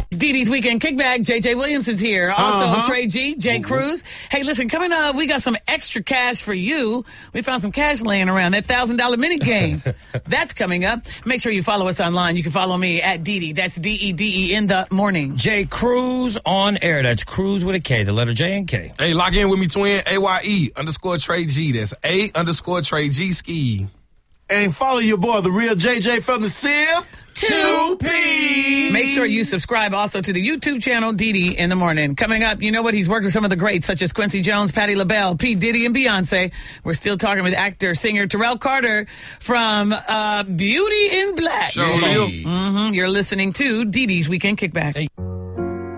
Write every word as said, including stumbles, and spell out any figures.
Dee Dee's Weekend Kickback. J J Williamson's here. Also, uh-huh. Trey G, Jay Cruz. Hey, listen, coming up, we got some extra cash for you. We found some cash laying around. That one thousand dollars mini game. That's coming up. Make sure you follow us online. You can follow me at Dee Dee. That's D E D E in the morning. Jay Cruz on air. That's Cruz with a K, the letter J and K. Hey, lock in with me, twin. A Y E underscore Trey G. That's A underscore Trey G ski. And follow your boy, the real J J from the Sip. Two P. Make sure you subscribe also to the YouTube channel, Dee Dee in the morning. Coming up, you know what? He's worked with some of the greats, such as Quincy Jones, Patti LaBelle, P. Diddy, and Beyonce. We're still talking with actor, singer Terrell Carter from uh, Beauty in Black. Sure. Mm-hmm. You're listening to Dee Dee's Weekend Kickback. Hey.